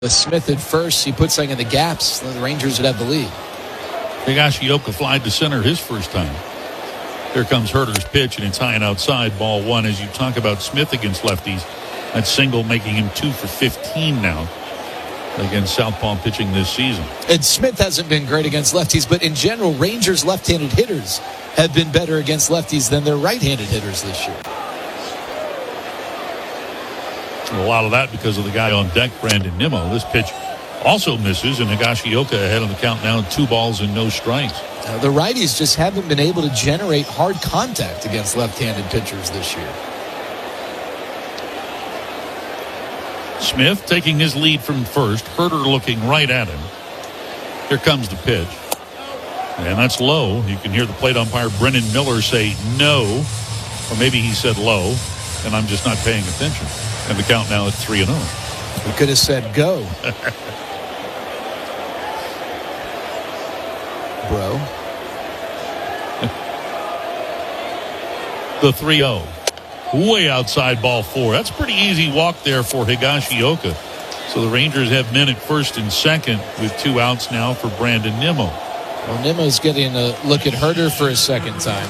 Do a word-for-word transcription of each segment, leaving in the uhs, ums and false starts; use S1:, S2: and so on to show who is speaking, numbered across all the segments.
S1: With Smith at first, he puts something in the gaps. The Rangers would have the lead.
S2: Higashioka flied to center his first time. Here comes Herder's pitch, and it's high and outside, ball one. As you talk about Smith against lefties, that single making him two for fifteen now against southpaw pitching this season.
S1: And Smith hasn't been great against lefties, but in general, Rangers left-handed hitters have been better against lefties than their right-handed hitters this year.
S2: A lot of that because of the guy on deck, Brandon Nimmo. This pitch also misses, and Higashioka ahead on the count now, two balls and no strikes.
S1: Uh, the righties just haven't been able to generate hard contact against left-handed pitchers this year.
S2: Smith taking his lead from first. Herder looking right at him. Here comes the pitch. And that's low. You can hear the plate umpire, Brennan Miller, say no. Or maybe he said low, and I'm just not paying attention. And the count now at three and oh.
S1: We could have said go. Bro.
S2: The three oh. Way outside, ball four. That's a pretty easy walk there for Higashioka. So the Rangers have men at first and second with two outs now for Brandon Nimmo.
S1: Well, Nimmo's getting a look at Herder for a second time.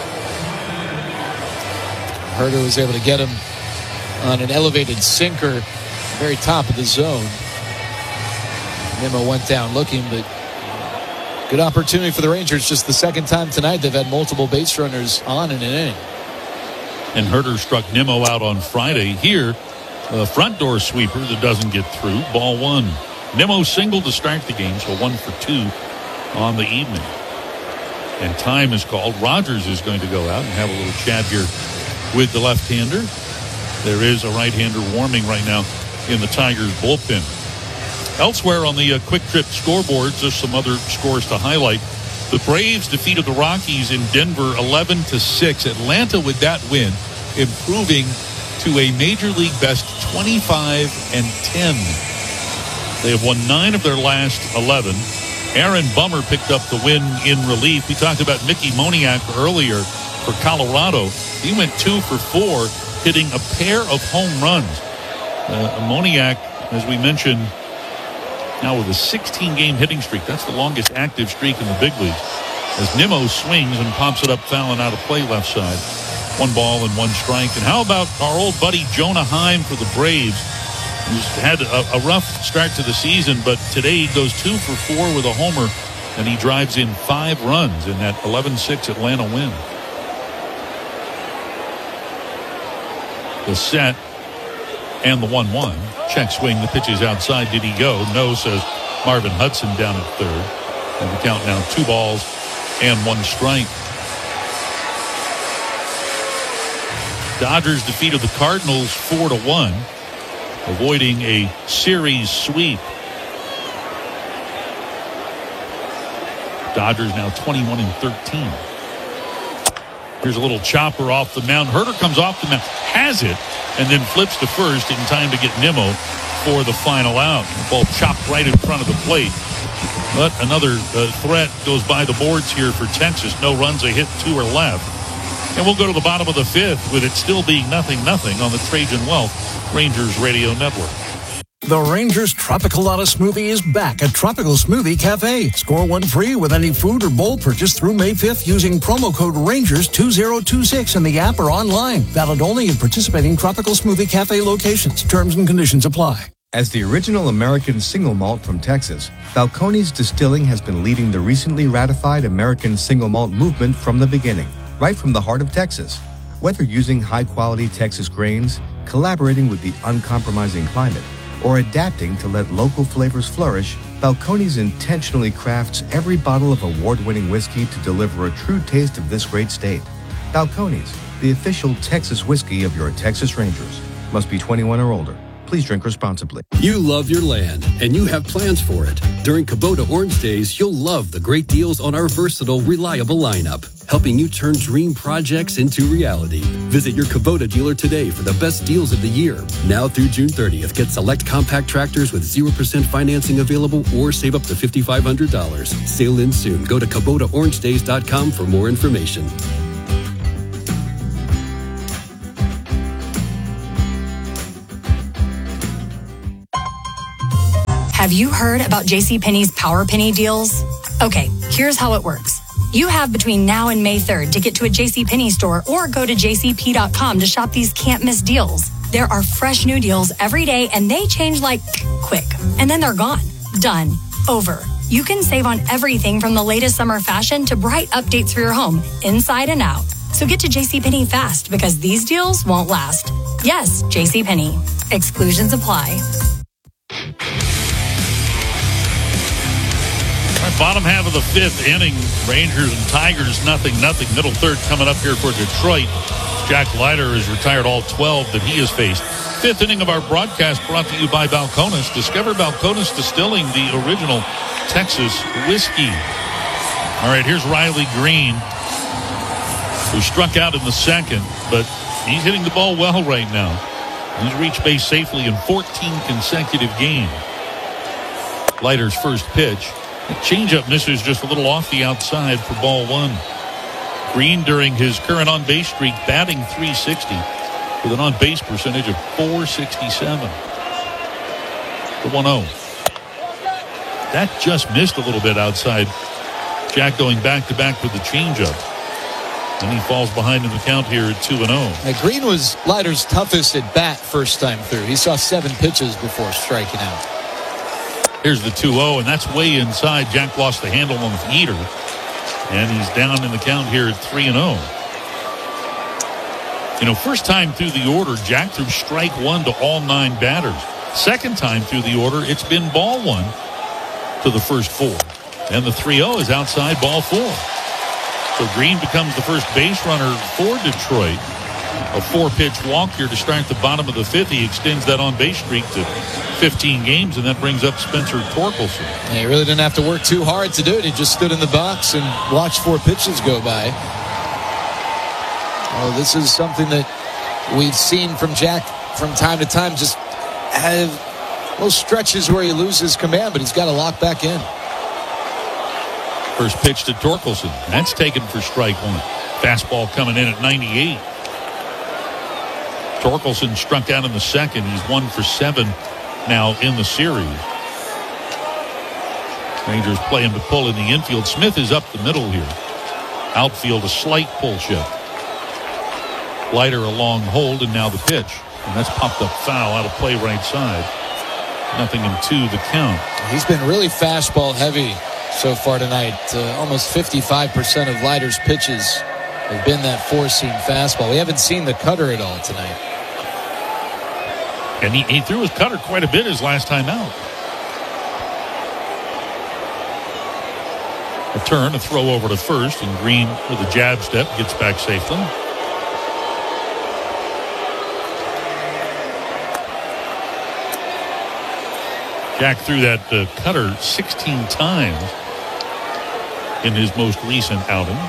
S1: Herder was able to get him on an elevated sinker, very top of the zone. Nimmo went down looking, but good opportunity for the Rangers. Just the second time tonight they've had multiple base runners on in an inning.
S2: And Herder struck Nimmo out on Friday. Here, a front door sweeper that doesn't get through. Ball one. Nimmo singled to start the game, so one for two on the evening. And time is called. Rogers is going to go out and have a little chat here with the left-hander. There is a right-hander warming right now in the Tigers bullpen. Elsewhere on the uh, Quick Trip scoreboard, just some other scores to highlight. The Braves defeated the Rockies in Denver eleven to six. Atlanta with that win, improving to a Major League best twenty-five and ten. They have won nine of their last eleven. Aaron Bummer picked up the win in relief. We talked about Mickey Moniak earlier for Colorado. He went two for four, hitting a pair of home runs. Uh, Moniak, as we mentioned, now with a sixteen-game hitting streak. That's the longest active streak in the big leagues. As Nimmo swings and pops it up, fouling out of play left side. One ball and one strike. And how about our old buddy Jonah Heim for the Braves? He's had a, a rough start to the season, but today he goes two for four with a homer, and he drives in five runs in that eleven six Atlanta win. The set and the one one. Check swing. The pitch is outside. Did he go? No, says Marvin Hudson down at third. And the count now two balls and one strike. Dodgers defeated the Cardinals four to one, avoiding a series sweep. Dodgers now twenty-one and thirteen. Here's a little chopper off the mound. Herder comes off the mound, has it, and then flips to first in time to get Nimmo for the final out. The ball chopped right in front of the plate. But another uh, threat goes by the boards here for Texas. No runs, a hit, two are left. And we'll go to the bottom of the fifth with it still being nothing nothing on the Trajan Wealth Rangers Radio Network.
S3: The Rangers Tropicalata Smoothie is back at Tropical Smoothie Cafe. Score one free with any food or bowl purchase through May fifth using promo code Rangers two thousand twenty-six in the app or online. Valid only in participating Tropical Smoothie Cafe locations. Terms and conditions apply.
S4: As the original American single malt from Texas, Balcones Distilling has been leading the recently ratified American single malt movement from the beginning, right from the heart of Texas. Whether using high-quality Texas grains, collaborating with the uncompromising climate, or adapting to let local flavors flourish, Balcones intentionally crafts every bottle of award-winning whiskey to deliver a true taste of this great state. Balcones, the official Texas whiskey of your Texas Rangers. Must be twenty-one or older. Please drink responsibly.
S5: You love your land, and you have plans for it. During Kubota Orange Days, you'll love the great deals on our versatile, reliable lineup, helping you turn dream projects into reality. Visit your Kubota dealer today for the best deals of the year. Now through June thirtieth, get select compact tractors with zero percent financing available or save up to five thousand five hundred dollars. Sale ends soon. Go to Kubota Orange Days dot com for more information.
S6: Have you heard about JCPenney's Power Penny deals? Okay, here's how it works. You have between now and May third to get to a JCPenney store or go to j c p dot com to shop these can't-miss deals. There are fresh new deals every day, and they change like quick. And then they're gone. Done. Over. You can save on everything from the latest summer fashion to bright updates for your home, inside and out. So get to JCPenney fast, because these deals won't last. Yes, JCPenney. Exclusions apply.
S2: Bottom half of the fifth inning, Rangers and Tigers, nothing, nothing. Middle third coming up here for Detroit. Jack Leiter has retired all twelve that he has faced. Fifth inning of our broadcast brought to you by Balcones. Discover Balcones Distilling, the original Texas whiskey. All right, here's Riley Green, who struck out in the second, but he's hitting the ball well right now. He's reached base safely in fourteen consecutive games. Leiter's first pitch. The changeup misses just a little off the outside for ball one. Green, during his current on-base streak, batting three sixty with an on-base percentage of four sixty-seven. The one oh. That just missed a little bit outside. Jack going back-to-back with the changeup. And he falls behind in the count here at two and oh.
S1: Now, Green was Leiter's toughest at bat first time through. He saw seven pitches before striking out.
S2: Here's the two oh, and that's way inside. Jack lost the handle on the heater, and he's down in the count here at three and oh. You know, first time through the order, Jack threw strike one to all nine batters. Second time through the order, it's been ball one to the first four. And the three oh is outside, ball four. So Green becomes the first base runner for Detroit. A four-pitch walk here to start the bottom of the fifth. He extends that on-base streak to fifteen games, and that brings up Spencer Torkelson.
S1: Yeah, he really didn't have to work too hard to do it. He just stood in the box and watched four pitches go by. Well, this is something that we've seen from Jack from time to time. Just have little stretches where he loses command, but he's got to lock back in.
S2: First pitch to Torkelson. That's taken for strike one. Fastball coming in at ninety-eight. Torkelson struck out in the second. He's one for seven now in the series. Rangers play him to pull in the infield. Smith is up the middle here. Outfield, a slight pull shift. Leiter a long hold, and now the pitch. And that's popped up foul out of play right side. Nothing in two the count.
S1: He's been really fastball heavy so far tonight. Uh, almost fifty-five percent of Leiter's pitches have been that four-seam fastball. We haven't seen the cutter at all tonight.
S2: And he, he threw his cutter quite a bit his last time out. A turn, a throw over to first, and Green with a jab step gets back safely. Jack threw that uh, cutter sixteen times in his most recent outing.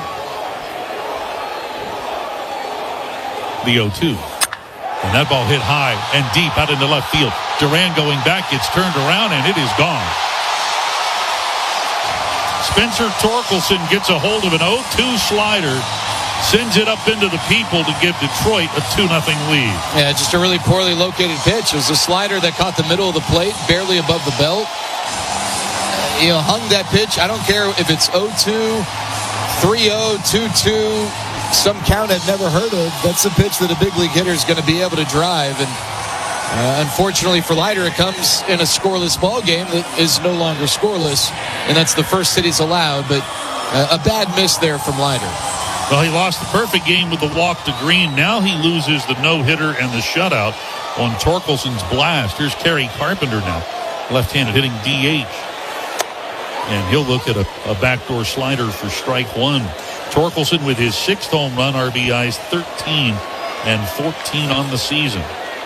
S2: The oh two. And that ball hit high and deep out into left field. Duran going back, gets turned around, and it is gone. Spencer Torkelson gets a hold of an oh two slider, sends it up into the people to give Detroit a two nothing lead.
S1: Yeah, just a really poorly located pitch. It was a slider that caught the middle of the plate, barely above the belt. Uh, you know, hung that pitch. I don't care if it's oh two, three oh, two two, some count I've never heard of. That's the pitch that a big league hitter is going to be able to drive. And uh, unfortunately for Leiter, it comes in a scoreless ball game that is no longer scoreless, and that's the first hit he's allowed. But uh, a bad miss there from Leiter.
S2: Well, he lost the perfect game with the walk to Green. Now he loses the no-hitter and the shutout on Torkelson's blast. Here's Kerry Carpenter now, left-handed hitting D H. And he'll look at a, a backdoor slider for strike one. Torkelson with his sixth home run, R B Is thirteen and fourteen on the season.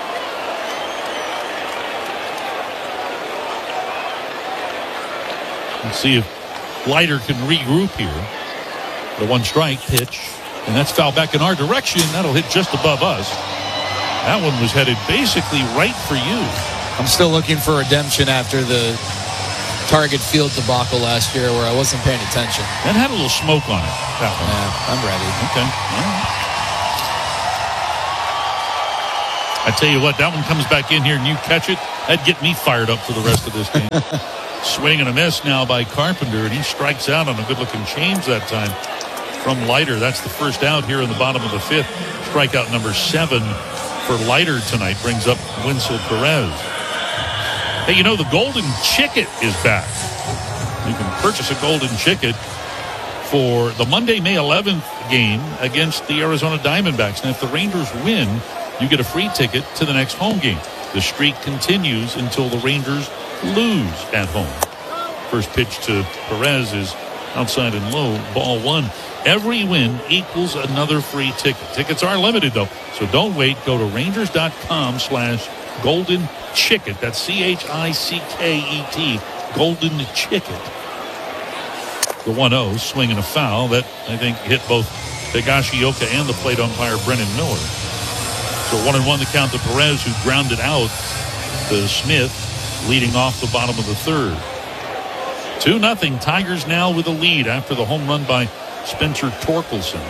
S2: Let's see if Leiter can regroup here. The one strike pitch, and that's foul back in our direction. That'll hit just above us. That one was headed basically right for you.
S1: I'm still looking for redemption after the Target Field debacle last year where I wasn't paying attention.
S2: That had a little smoke on it. That one.
S1: Yeah, I'm ready.
S2: Okay. All right. I tell you what, that one comes back in here and you catch it, that'd get me fired up for the rest of this game. Swing and a miss now by Carpenter, and he strikes out on a good-looking change that time from Leiter. That's the first out here in the bottom of the fifth. Strikeout number seven for Leiter tonight brings up Winsel Perez. Hey, you know, the Golden Chicket is back. You can purchase a Golden Chicket for the Monday, May eleventh game against the Arizona Diamondbacks. And if the Rangers win, you get a free ticket to the next home game. The streak continues until the Rangers lose at home. First pitch to Perez is outside and low, ball one. Every win equals another free ticket. Tickets are limited, though, so don't wait. Go to rangers.com slash golden chicket. That's C H I C K E T, Golden Chicket. The one oh, swing and a foul that I think hit both Higashioka and the plate umpire Brennan Miller. So one and one the count to Perez, who grounded out to Smith, leading off the bottom of the third. two nothing. Tigers now with a lead after the home run by Spencer Torkelson.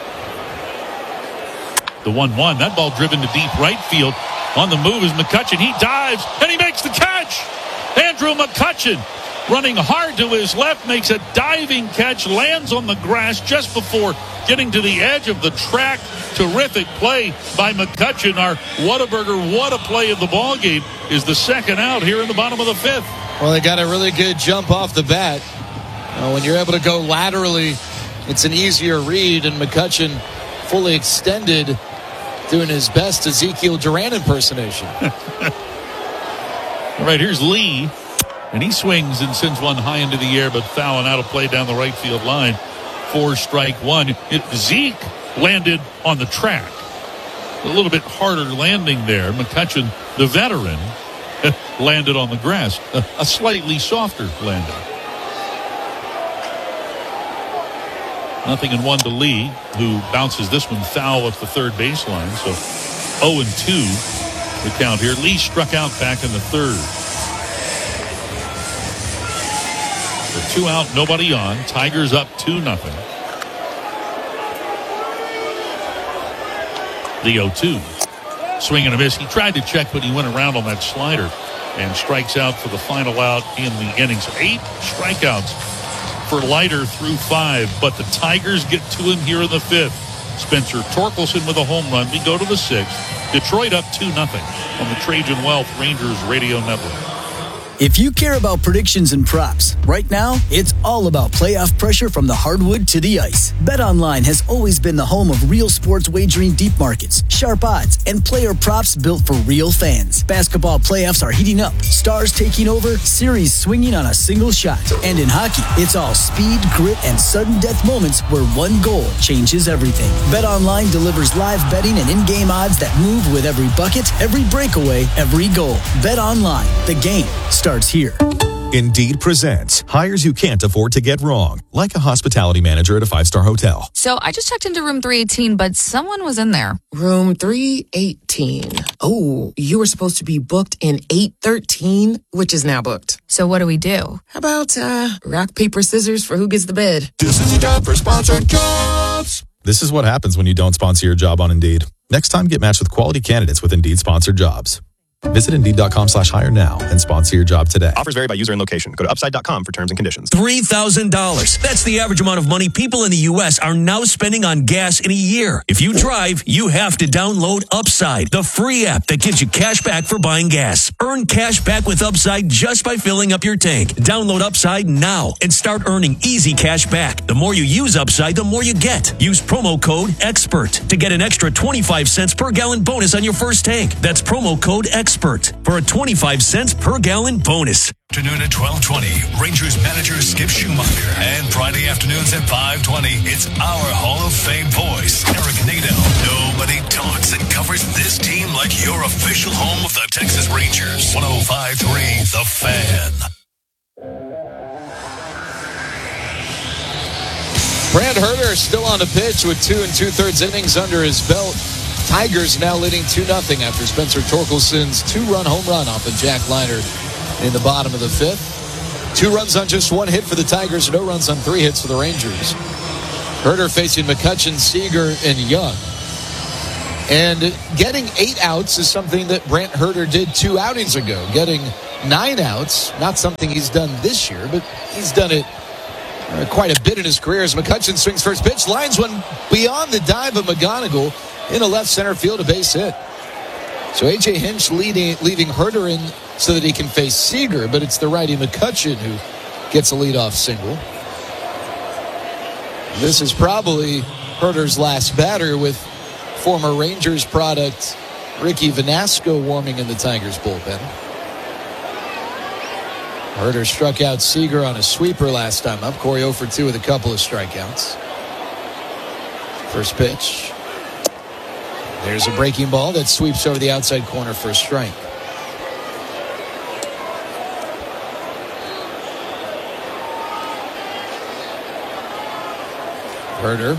S2: The one one. That ball driven to deep right field. On the move is McCutchen. He dives, and he makes the catch. Andrew McCutchen running hard to his left, makes a diving catch, lands on the grass just before getting to the edge of the track. Terrific play by McCutchen. Our Whataburger, what a play of the ball game, is the second out here in the bottom of the fifth.
S1: Well, they got a really good jump off the bat. Uh, when you're able to go laterally, it's an easier read, and McCutchen fully extended, doing his best Ezekiel Duran impersonation.
S2: All right, here's Lee, and he swings and sends one high into the air, but foul and out of play down the right field line. Four strike one. It, Zeke landed on the track. A little bit harder landing there. McCutchen, the veteran, landed on the grass. A, a slightly softer landing. Nothing in one to Lee, who bounces this one foul up the third baseline. So oh and two the count here. Lee struck out back in the third. For two out, nobody on. Tigers up two nothing. The oh two. Swing and a miss. He tried to check, but he went around on that slider and strikes out for the final out in the innings. Eight strikeouts for Leiter through five, but the Tigers get to him here in the fifth. Spencer Torkelson with a home run. We go to the sixth. Detroit up two nothing on the Trajan Wealth Rangers Radio Network.
S7: If you care about predictions and props, right now, it's all about playoff pressure from the hardwood to the ice. BetOnline has always been the home of real sports wagering deep markets, sharp odds, and player props built for real fans. Basketball playoffs are heating up, stars taking over, series swinging on a single shot. And in hockey, it's all speed, grit, and sudden death moments where one goal changes everything. BetOnline delivers live betting and in-game odds that move with every bucket, every breakaway, every goal. BetOnline, the game starts here.
S8: Indeed presents hires you can't afford to get wrong, like a hospitality manager at a five-star hotel.
S9: So I just checked into room three eighteen, but someone was in there.
S10: Room three eighteen. Oh, you were supposed to be booked in eight thirteen, which is now booked.
S9: So what do we do?
S10: How about uh, rock, paper, scissors for who gets the bed?
S8: This is a job for sponsored jobs. This is what happens when you don't sponsor your job on Indeed. Next time, get matched with quality candidates with Indeed sponsored jobs. Visit Indeed.com slash hire now and sponsor your job today.
S11: Offers vary by user and location. Go to Upside dot com for terms and conditions.
S12: three thousand dollars. That's the average amount of money people in the U S are now spending on gas in a year. If you drive, you have to download Upside, the free app that gives you cash back for buying gas. Earn cash back with Upside just by filling up your tank. Download Upside now and start earning easy cash back. The more you use Upside, the more you get. Use promo code EXPERT to get an extra twenty-five cents per gallon bonus on your first tank. That's promo code EXPERT for a twenty-five cents per gallon bonus.
S13: Afternoon at twelve twenty, Rangers manager Skip Schumacher. And Friday afternoons at five twenty, it's our Hall of Fame voice, Eric Nadel. Nobody talks and covers this team like your official home of the Texas Rangers. one oh five point three The Fan.
S1: Brad Herter still on the pitch with two and two-thirds innings under his belt. Tigers now leading two nothing after Spencer Torkelson's two-run home run off of Jack Leiter in the bottom of the fifth. Two runs on just one hit for the Tigers, no runs on three hits for the Rangers. Herter facing McCutchen, Seager, and Young. And getting eight outs is something that Brent Herter did two outings ago. Getting nine outs, not something he's done this year, but he's done it uh, quite a bit in his career. As McCutchen swings first pitch, lines one beyond the dive of McGonigal in a left center field, a base hit. So A J Hinch leading, leaving Herter in so that he can face Seager, but it's the righty McCutchen who gets a leadoff single. This is probably Herter's last batter, with former Rangers product Ricky Vanasco warming in the Tigers bullpen. Herter struck out Seager on a sweeper last time up. Corey oh for two with a couple of strikeouts. First pitch. There's a breaking ball that sweeps over the outside corner for a strike. Herter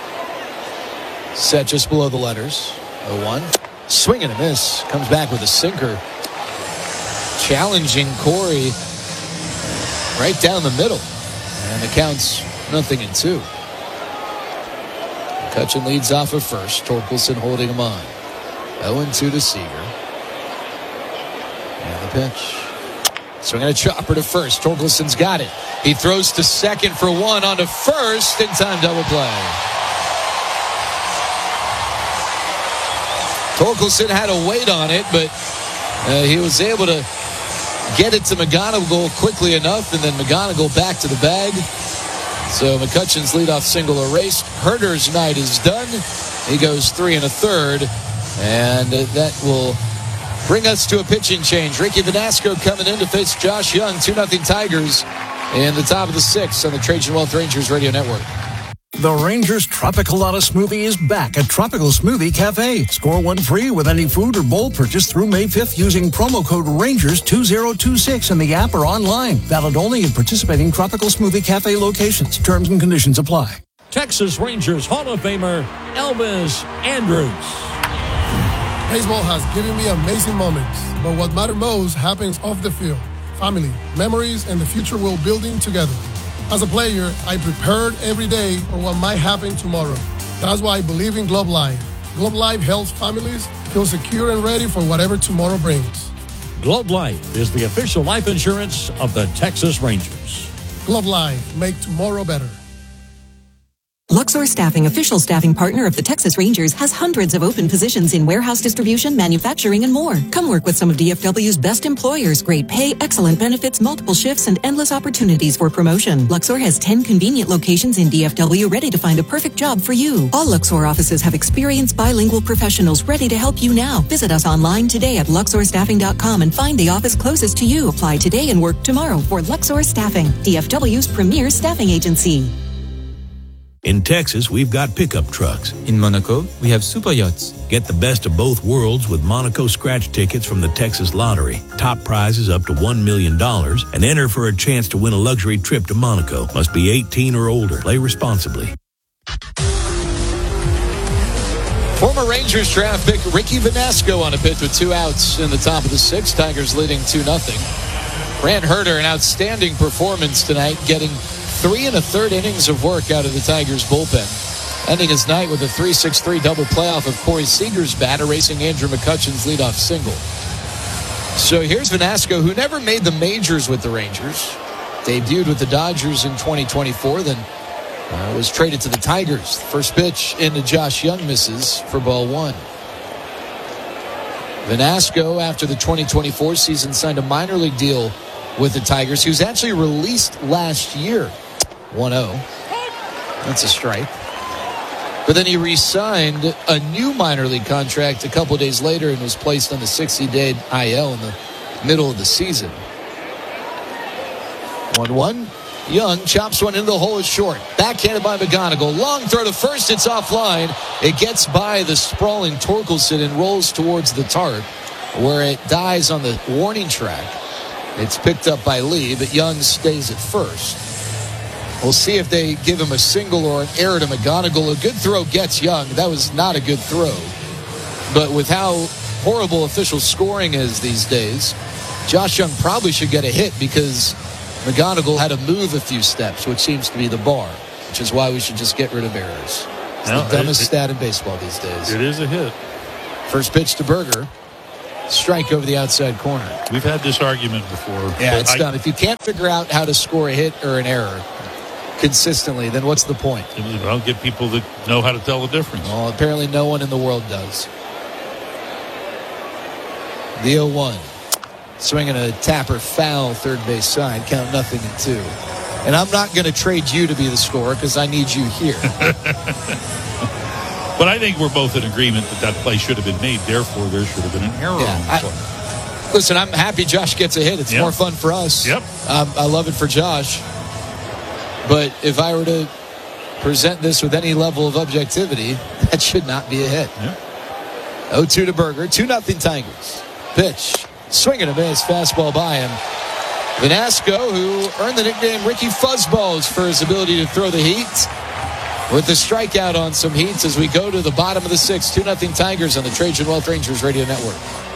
S1: set just below the letters. oh one. Swing and a miss. Comes back with a sinker. Challenging Corey right down the middle. And the count's nothing in two. McCutchen leads off of first. Torkelson holding him on. oh and two to Seager. And the pitch. Swinging a chopper to first. Torkelson's got it. He throws to second for one, on to first. In time double play. Torkelson had to wait on it, but uh, he was able to get it to McGonigal quickly enough, and then McGonigal back to the bag. So McCutchen's leadoff single erased. Herter's night is done. He goes three and a third, and uh, that will bring us to a pitching change. Ricky Vanasco coming in to face Josh Young. two nothing Tigers in the top of the sixth on the Trajan Wealth Rangers Radio Network.
S3: The Rangers Tropicalata Smoothie is back at Tropical Smoothie Cafe. Score one free with any food or bowl purchase through May fifth using promo code Rangers two zero two six in the app or online. Valid only in participating Tropical Smoothie Cafe locations. Terms and conditions apply.
S14: Texas Rangers Hall of Famer Elvis Andrus.
S15: Baseball has given me amazing moments, but what matters most happens off the field. Family, memories, and the future we're building together. As a player, I prepared every day for what might happen tomorrow. That's why I believe in Globe Life. Globe Life helps families feel secure and ready for whatever tomorrow brings.
S14: Globe Life is the official life insurance of the Texas Rangers.
S15: Globe Life, make tomorrow better.
S16: Luxor Staffing, official staffing partner of the Texas Rangers, has hundreds of open positions in warehouse distribution, manufacturing, and more. Come work with some of D F W's best employers. Great pay, excellent benefits, multiple shifts, and endless opportunities for promotion. Luxor has ten convenient locations in D F W ready to find a perfect job for you. All Luxor offices have experienced bilingual professionals ready to help you now. Visit us online today at luxor staffing dot com and find the office closest to you. Apply today and work tomorrow for Luxor Staffing, D F W's premier staffing agency.
S17: In Texas, we've got pickup trucks.
S18: In Monaco, we have super yachts.
S17: Get the best of both worlds with Monaco scratch tickets from the Texas Lottery. Top prizes up to one million dollars and enter for a chance to win a luxury trip to Monaco. Must be eighteen or older. Play responsibly.
S1: Former Rangers draft pick Ricky Vanasco on a pitch with two outs in the top of the sixth. Tigers leading two nothing. Brent Herter, an outstanding performance tonight, getting three and a third innings of work out of the Tigers bullpen. Ending his night with a three six three double playoff of Corey Seager's bat, erasing Andrew McCutchen's leadoff single. So here's Vanasco, who never made the majors with the Rangers. Debuted with the Dodgers in twenty twenty-four, then uh, was traded to the Tigers. First pitch into Josh Young misses for ball one. Vanasco, after the twenty twenty-four season, signed a minor league deal with the Tigers. He was actually released last year. one oh. That's a strike. But then he re-signed a new minor league contract a couple days later and was placed on the sixty-day I L in the middle of the season. one one. Young chops one into the hole, is short. Backhanded by McGonigal. Long throw to first. It's offline. It gets by the sprawling Torkelson and rolls towards the tarp, where it dies on the warning track. It's picked up by Lee, but Young stays at first. We'll see if they give him a single or an error to McGonigal. A good throw gets Young. That was not a good throw. But with how horrible official scoring is these days, Josh Young probably should get a hit because McGonigal had to move a few steps, which seems to be the bar, which is why we should just get rid of errors. It's
S2: no,
S1: the dumbest
S2: it,
S1: stat in baseball these days.
S2: It is a hit.
S1: First pitch to Berger. Strike over the outside corner.
S2: We've had this argument before.
S1: Yeah, it's
S2: I,
S1: done. If you can't figure out how to score a hit or an error consistently, then what's the point?
S2: I'll get people that know how to tell the difference.
S1: Well, apparently no one in the world does. The oh one. Swinging a tapper foul third base side. Count nothing in two. And I'm not going to trade you to be the scorer because I need you here.
S2: But I think we're both in agreement that that play should have been made. Therefore, there should have been an error
S1: yeah,
S2: on the
S1: I,
S2: play.
S1: Listen, I'm happy Josh gets a hit. It's
S2: yep.
S1: more fun for us.
S2: Yep.
S1: Um, I love it for Josh. But if I were to present this with any level of objectivity, that should not be a hit.
S2: Yep.
S1: oh two to Berger. two nothing Tigers. Pitch. Swing and a miss. Fastball by him. Vanasco, who earned the nickname Ricky Fuzzballs for his ability to throw the heat, with the strikeout on some heats as we go to the bottom of the sixth. two nothing Tigers on the Trajan Wealth Rangers Radio Network.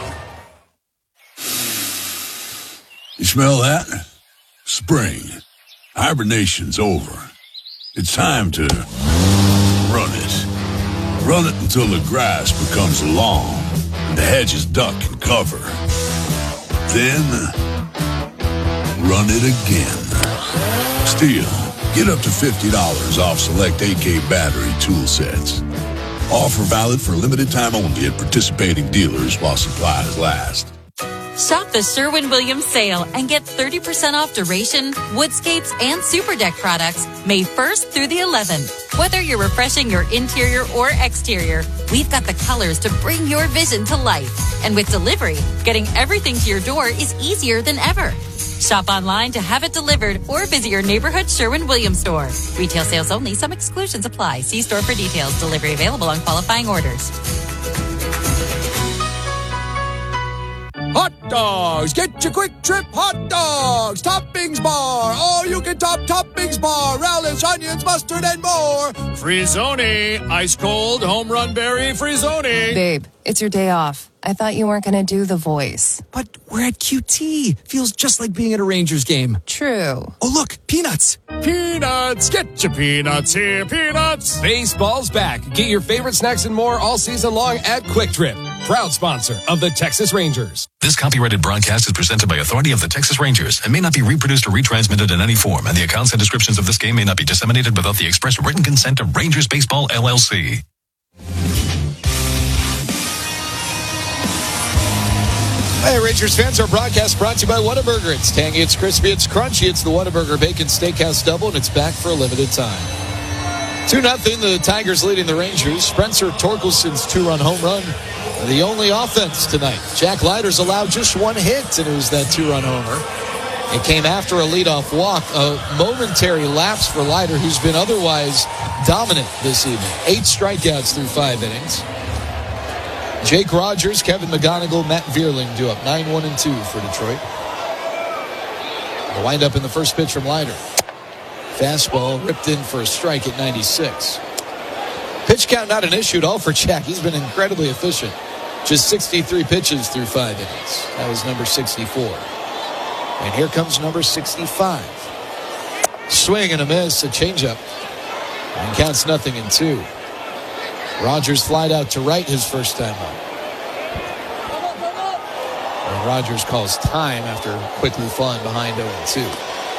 S19: You smell that? Spring. Hibernation's over. It's time to run it. Run it until the grass becomes long and the hedges duck and cover. Then run it again. Steel. Get up to fifty dollars off select A K battery tool sets. Offer valid for limited time only at participating dealers while supplies last.
S20: Shop the Sherwin-Williams sale and get thirty percent off duration, woodscapes, and super deck products May first through the eleventh. Whether you're refreshing your interior or exterior, we've got the colors to bring your vision to life. And with delivery, getting everything to your door is easier than ever. Shop online to have it delivered or visit your neighborhood Sherwin-Williams store. Retail sales only. Some exclusions apply. See store for details. Delivery available on qualifying orders.
S21: Hot dogs! Get your Quick Trip hot dogs! Toppings bar! All you can top toppings bar! Relish, onions, mustard, and more!
S22: Frizzoni! Ice cold home run berry Frizzoni!
S23: Babe, it's your day off. I thought you weren't going to do the voice.
S21: But we're at Q T. Feels just like being at a Rangers game.
S23: True.
S21: Oh, look, peanuts.
S22: Peanuts. Get your peanuts here, peanuts.
S24: Baseball's back. Get your favorite snacks and more all season long at Quick Trip. Proud sponsor of the Texas Rangers.
S13: This copyrighted broadcast is presented by authority of the Texas Rangers and may not be reproduced or retransmitted in any form, and the accounts and descriptions of this game may not be disseminated without the express written consent of Rangers Baseball, L L C.
S1: Hey, Rangers fans, our broadcast brought to you by Whataburger. It's tangy, it's crispy, it's crunchy. It's the Whataburger Bacon Steakhouse Double, and it's back for a limited time. two nothing, the Tigers leading the Rangers. Spencer Torkelson's two-run home run, the only offense tonight. Jack Leiter's allowed just one hit, and it was that two-run homer. It came after a leadoff walk, a momentary lapse for Leiter, who's been otherwise dominant this evening. Eight strikeouts through five innings. Jake Rogers, Kevin McGonigal, Matt Vierling do up nine one and two for Detroit. The windup in the first pitch from Leiter. Fastball ripped in for a strike at ninety-six. Pitch count not an issue at all for Jack. He's been incredibly efficient. Just sixty-three pitches through five innings. That was number sixty-four. And here comes number sixty-five. Swing and a miss, a changeup. And counts nothing in two. Rogers flied out to right his first time up. And Rogers calls time after quickly falling behind oh and two.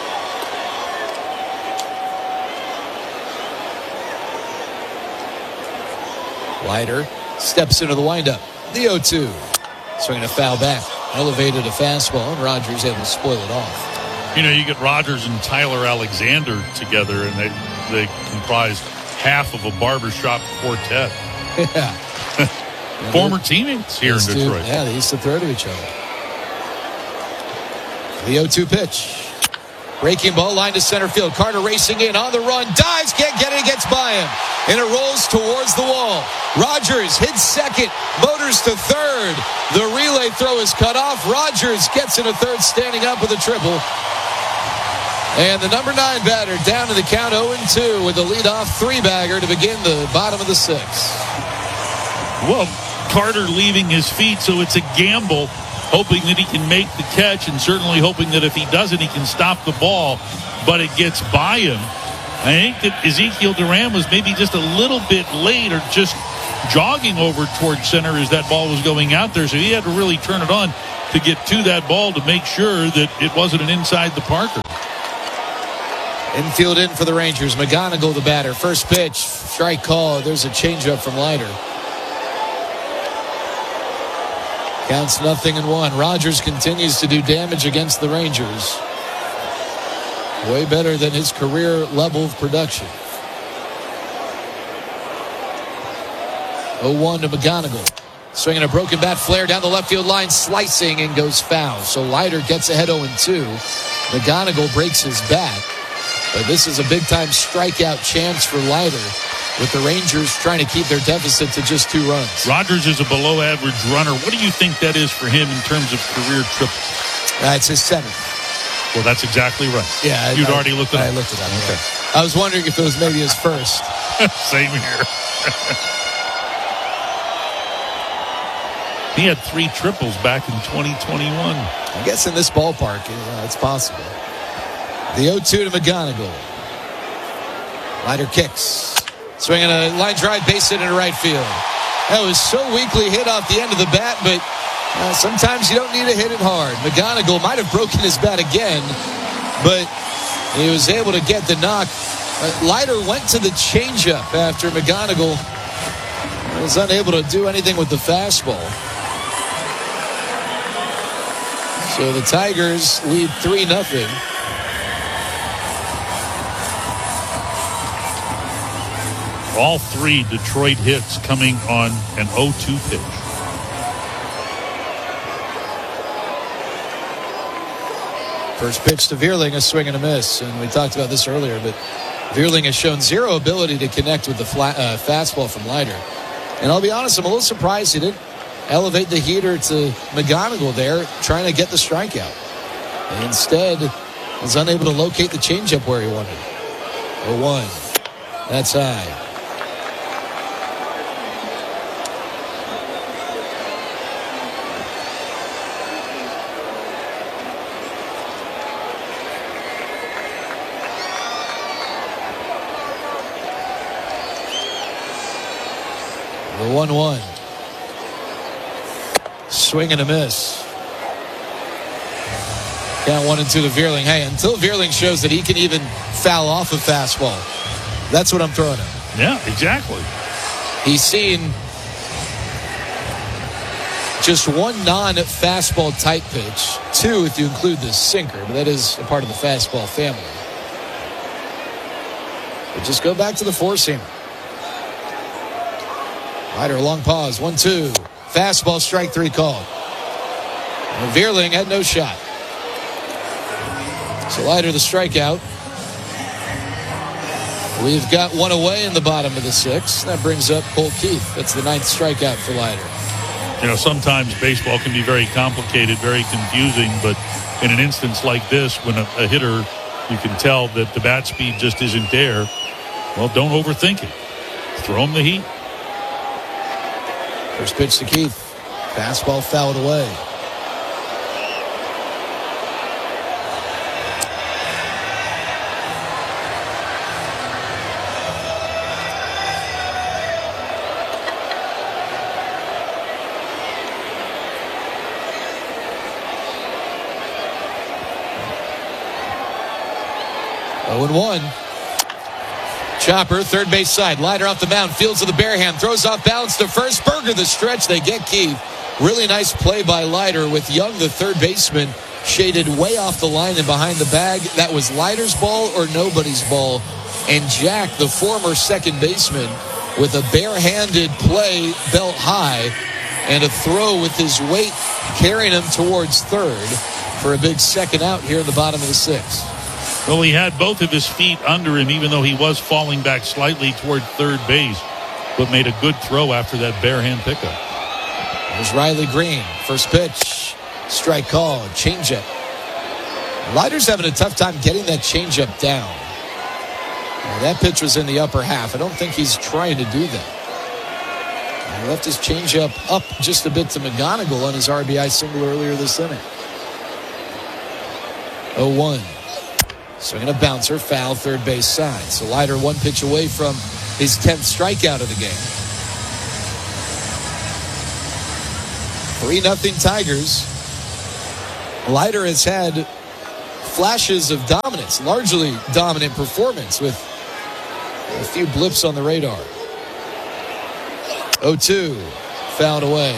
S1: Leiter steps into the windup. The oh two. Swinging a foul back. Elevated a fastball, and Rogers able to spoil it off.
S2: You know, you get Rogers and Tyler Alexander together, and they, they comprise half of a barbershop quartet.
S1: Yeah.
S2: Former teammates here in Detroit.
S1: To, yeah, they used to throw to each other. The oh two pitch. Breaking ball, line to center field. Carter racing in, on the run, dives, can't get it, gets by him. And it rolls towards the wall. Rogers hits second, motors to third. The relay throw is cut off. Rogers gets into third, standing up with a triple. And the number nine batter down to the count oh and two with the leadoff three-bagger to begin the bottom of the sixth.
S2: Well, Carter leaving his feet, so it's a gamble, hoping that he can make the catch, and certainly hoping that if he doesn't, he can stop the ball, but it gets by him. I think that Ezekiel Duran was maybe just a little bit late, or just jogging over towards center as that ball was going out there. So he had to really turn it on to get to that ball to make sure that it wasn't an inside the Parker.
S1: Infield in for the Rangers. McGonigal, the batter. First pitch, strike call. There's a changeup from Leiter. Counts nothing and one. Rogers continues to do damage against the Rangers. Way better than his career level of production. oh one to McGonigal. Swinging a broken bat flare down the left field line, slicing and goes foul. So Leiter gets ahead oh and two. McGonigal breaks his bat. But this is a big-time strikeout chance for Leiter, with the Rangers trying to keep their deficit to just two runs.
S2: Rogers is a below-average runner. What do you think that is for him in terms of career triples?
S1: That's his seventh.
S2: Well, that's exactly right.
S1: Yeah.
S2: You'd
S1: I,
S2: already looked at it
S1: I
S2: up.
S1: looked at that. Okay. I was wondering if it was maybe his first.
S2: Same here. He had three triples back in twenty twenty-one.
S1: I guess in this ballpark, yeah, it's possible. The oh two to McGonigal. Leiter kicks. Swinging a line drive, base hit into right field. That was so weakly hit off the end of the bat, but uh, sometimes you don't need to hit it hard. McGonigal might have broken his bat again, but he was able to get the knock. Uh, Leiter went to the changeup after McGonigal was unable to do anything with the fastball. So the Tigers lead three nothing.
S2: All three Detroit hits coming on an oh two pitch.
S1: First pitch to Vierling, a swing and a miss. And we talked about this earlier, but Vierling has shown zero ability to connect with the flat, uh, fastball from Leiter. And I'll be honest, I'm a little surprised he didn't elevate the heater to McGonigal there, trying to get the strikeout. And instead, was unable to locate the changeup where he wanted. oh one. That's high. The one one. Swing and a miss. Count one and two to Vierling. Hey, until Vierling shows that he can even foul off a fastball, that's what I'm throwing at.
S2: Yeah, exactly.
S1: He's seen just one non-fastball type pitch. Two if you include the sinker, but that is a part of the fastball family. But just go back to the four-seamer. Leiter, long pause. One, two. Fastball, strike three called. And Vierling had no shot. So Leiter, the strikeout. We've got one away in the bottom of the sixth. That brings up Colt Keith. That's the ninth strikeout for Leiter.
S2: You know, sometimes baseball can be very complicated, very confusing, but in an instance like this, when a, a hitter, you can tell that the bat speed just isn't there, well, don't overthink it. Throw him the heat.
S1: First pitch to Keith. Fastball fouled away. oh and one. Chopper, third base side. Leiter off the mound, fields to the bare hand, throws off balance to first. Berger the stretch. They get Keith. Really nice play by Leiter with Young, the third baseman, shaded way off the line and behind the bag. That was Leiter's ball or nobody's ball. And Jack, the former second baseman, with a bare-handed play belt high and a throw with his weight carrying him towards third for a big second out here in the bottom of the sixth.
S2: Well, he had both of his feet under him, even though he was falling back slightly toward third base, but made a good throw after that bare hand pickup.
S1: There's Riley Green. First pitch. Strike call. Changeup. Leiter's having a tough time getting that changeup down. Now, that pitch was in the upper half. I don't think he's trying to do that. He left his changeup up just a bit to McGonigal on his R B I single earlier this inning. oh one. Swinging a bouncer, foul, third base side. So Leiter one pitch away from his tenth strikeout of the game. three nothing Tigers. Leiter has had flashes of dominance, largely dominant performance with a few blips on the radar. oh two, fouled away.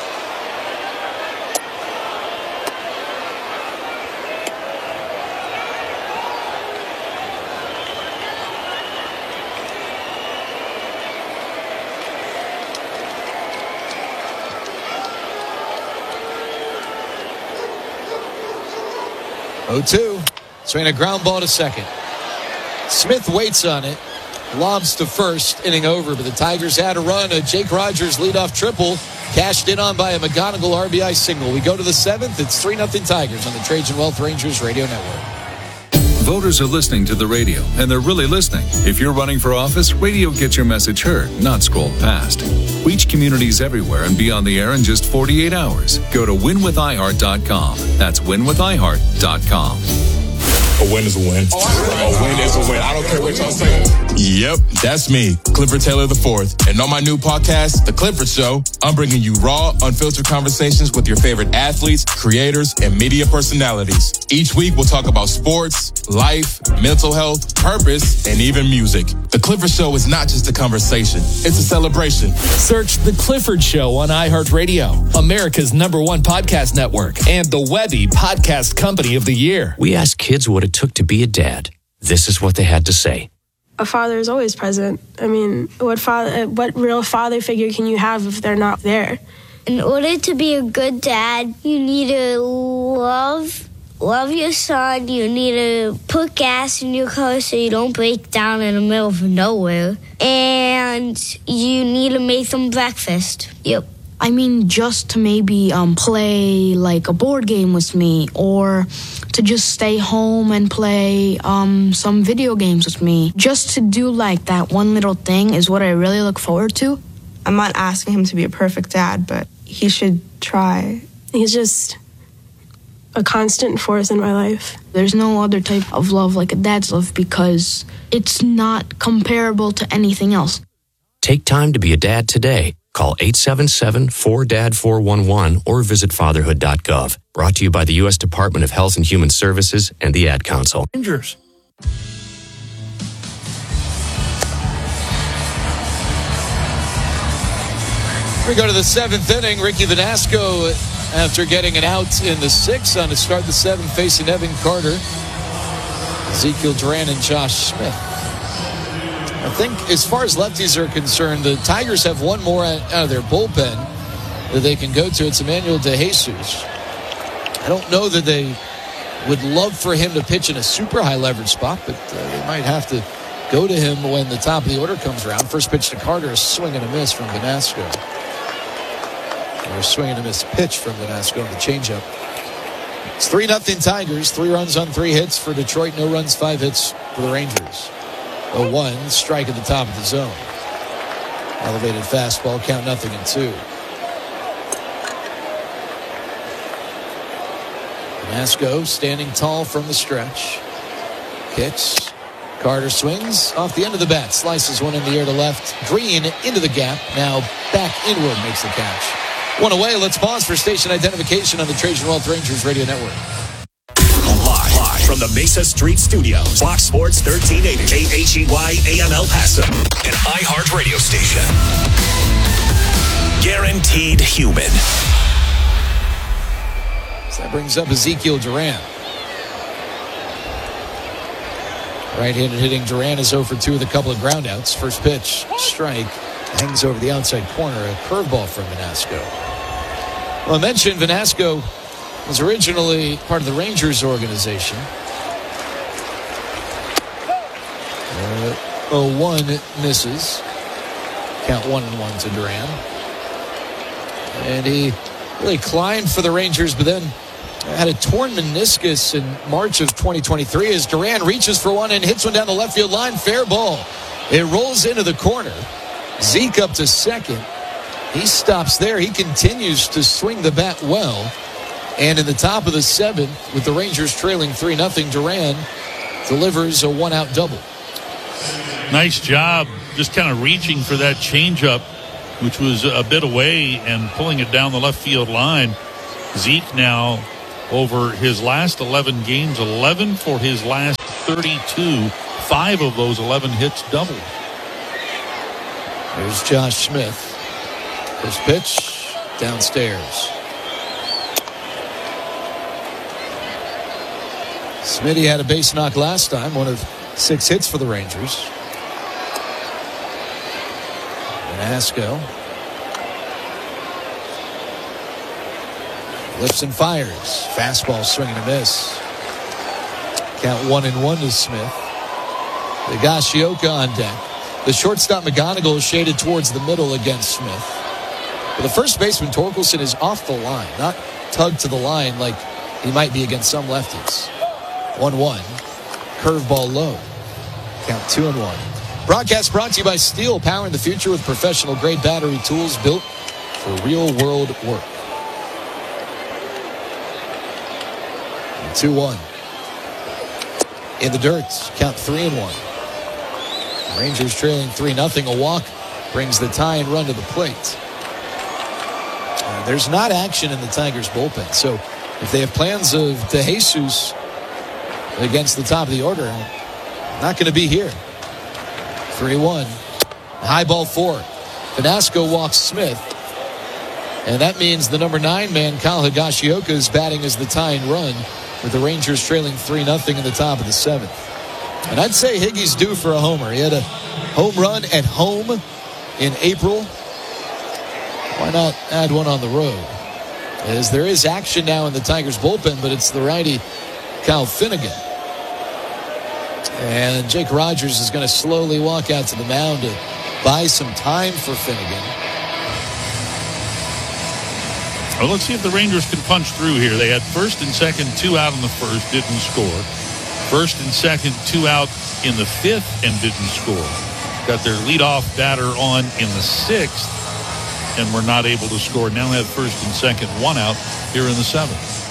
S1: oh two. Swing a ground ball to second. Smith waits on it. Lobs to first. Inning over, but the Tigers had a run. A Jake Rogers leadoff triple. Cashed in on by a McGonigal R B I single. We go to the seventh. It's three nothing Tigers on the Trajan Wealth Rangers Radio Network.
S4: Voters are listening to the radio, and they're really listening. If you're running for office, radio gets your message heard, not scrolled past. Reach communities everywhere and be on the air in just forty-eight hours. Go to win with i heart dot com. That's win with i heart dot com.
S5: A win is a win. A win is a win. I don't care what y'all say. Yep, that's me, Clifford Taylor the fourth. And on my new podcast, The Clifford Show, I'm bringing you raw, unfiltered conversations with your favorite athletes, creators, and media personalities. Each week, we'll talk about sports, life, mental health, purpose, and even music. The Clifford Show is not just a conversation. It's a celebration.
S6: Search The Clifford Show on iHeartRadio, America's number one podcast network, and the Webby Podcast Company of the Year.
S7: We asked kids what it took to be a dad. This is what they had to say.
S25: A father is always present. I mean, what father, what real father figure can you have if they're not there?
S26: In order to be a good dad, you need to love love your son. You need to put gas in your car so you don't break down in the middle of nowhere. And you need to make them breakfast. Yep.
S27: I mean, just to maybe um, play like a board game with me, or to just stay home and play um, some video games with me. Just to do like that one little thing is what I really look forward to.
S28: I'm not asking him to be a perfect dad, but he should try.
S25: He's just a constant force in my life.
S27: There's no other type of love like a dad's love because it's not comparable to anything else.
S7: Take time to be a dad today. Call eight seven seven, four D A D, four one one or visit fatherhood dot gov. Brought to you by the U S Department of Health and Human Services and the Ad Council.
S3: Rangers.
S1: We go to the seventh inning. Ricky Vanasco, after getting an out in the sixth on to start the seventh, facing Evan Carter, Ezekiel Duran, and Josh Smith. I think as far as lefties are concerned, the Tigers have one more out of their bullpen that they can go to. It's Emmanuel De Jesus. I don't know that they would love for him to pitch in a super high leverage spot, but uh, they might have to go to him when the top of the order comes around. First pitch to Carter, a swing and a miss from Vanasco. Or a swing and a miss pitch from Vanasco on the changeup. It's three nothing Tigers. Three runs on three hits for Detroit. No runs, five hits for the Rangers. oh one, strike at the top of the zone. Elevated fastball, count nothing and two. Vanasco standing tall from the stretch. Kicks. Carter swings off the end of the bat. Slices one in the air to left. Green into the gap. Now back inward makes the catch. One away. Let's pause for station identification on the Trajan Wealth Rangers Radio Network.
S12: Live, live from the Mesa Street Studios, Fox Sports thirteen eighty, K H E Y A M El Paso, an iHeart radio station. Guaranteed human.
S1: So that brings up Ezekiel Duran. Right-handed hitting Duran is oh for two with a couple of groundouts. First pitch, strike, hangs over the outside corner. A curveball from Vanasco. Well, I mentioned Vanasco was originally part of the Rangers organization. Uh, oh one misses. Count one and one to Duran. And he really climbed for the Rangers, but then had a torn meniscus in March of twenty twenty-three as Duran reaches for one and hits one down the left field line. Fair ball. It rolls into the corner. Zeke up to second. He stops there. He continues to swing the bat well. And in the top of the seventh, with the Rangers trailing three nothing, Duran delivers a one-out double.
S2: Nice job just kind of reaching for that changeup which was a bit away and pulling it down the left field line. Zeke now over his last eleven games, eleven for his last thirty-two. Five of those eleven hits doubled.
S1: There's Josh Smith. First pitch downstairs. Smitty had a base knock last time, one of six hits for the Rangers. Vanasco lifts and fires. Fastball swing and a miss. Count one and one to Smith. Higashioka on deck. The shortstop McGonigal is shaded towards the middle against Smith. But the first baseman Torkelson is off the line, not tugged to the line like he might be against some lefties. one one. Curveball low. Count two and one. Broadcast brought to you by Steel, powering the future with professional grade battery tools built for real world work. two one. In the dirt, count three and one. Rangers trailing three nothing. A walk brings the tie and run to the plate. Uh, there's not action in the Tigers bullpen, so if they have plans of DeJesus against the top of the order, not going to be here. three one. High ball four. Vanasco walks Smith. And that means the number nine man, Kyle Higashioka, is batting as the tying run, with the Rangers trailing three nothing in the top of the seventh. And I'd say Higgy's due for a homer. He had a home run at home in April. Why not add one on the road? As there is action now in the Tigers bullpen, but it's the righty Kyle Finnegan. And Jake Rogers is going to slowly walk out to the mound to buy some time for Finnegan.
S2: Well, let's see if the Rangers can punch through here. They had first and second, two out in the first, didn't score. First and second, two out in the fifth, and didn't score. Got their leadoff batter on in the sixth, and were not able to score. Now have first and second, one out here in the seventh.